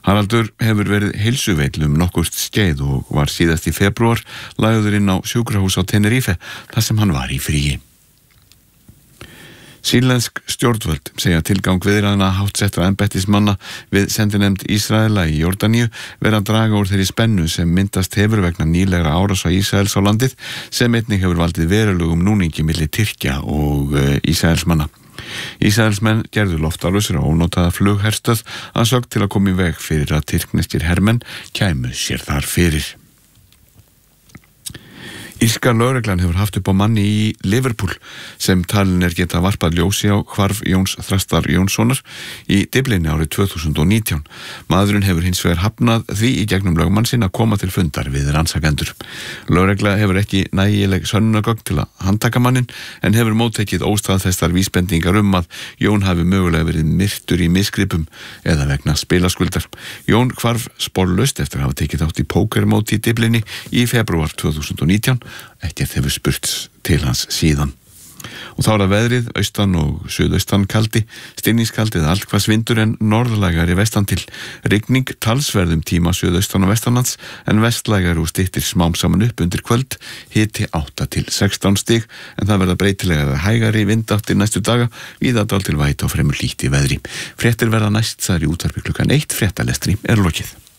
Haraldur hefur verið heilsuveill nokkurt skeið og var síðast í febrúar lagður inn á sjúkrahús á Tenerife þar sem hann var í fríi. Sýrlensk stjórnvöld segja tilgang viðræðna háttsettra embættismanna við sendinefnd Ísraela í Jórdaníu vera að draga úr þeirri spennu sem myndast hefur vegna nýlegra árása Ísraels á landið sem einnig hefur valdið verulegum núningi milli Tyrkja og Ísraelsmanna. Ísraelsmenn gerðu loftárásir á ónotaða flugherstöð að sögn til að koma í veg fyrir að tyrkneskir hermenn kæmu sér þar fyrir. Írska lögreglan hefur haft upp á manni í Liverpool sem talin geta varpað ljósi á hvarf Jóns Þrastar Jónssonar í Dyflinni árið 2019. Maðurinn hefur hins vegar hafnað því í gegnum lögmann sinn að koma til fundar við rannsakendur. Lögregla hefur ekki nægileg sönnunargögn til að handtaka manninn en hefur móttekið óstaðfestar vísbendingar að Jón hafi mögulega verið myrtur í misgripum eða vegna spilaskuldar. Jón hvarf sporlaust eftir að hafa tekið þátt í pókermóti í Dyflinni í febrúar 2019. Ekkert hefur spurts til hans síðan. Og þá það veðrið, austan og suðaustan kaldi, stinningskaldi eða allhvass vindur en norðlægari vestan til. Rigning talsverðum tíma suðaustan og vestanlands en vestlægari og styttir smám saman upp undir kvöld, hiti 8 til 16 stig en það verða breytilega hægari vindáttir næstu daga, víða dálítil væta og fremur hlýtt í veðri. Fréttir verða næst þar í útvarpi klukkan 1, fréttalestri lokið.